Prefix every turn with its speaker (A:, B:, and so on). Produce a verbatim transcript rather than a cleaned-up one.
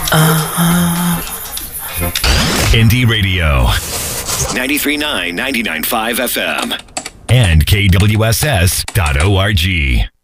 A: Uh,
B: Indie Radio.
C: ninety-three point nine, ninety-nine point five F M.
B: And K W S S dot org.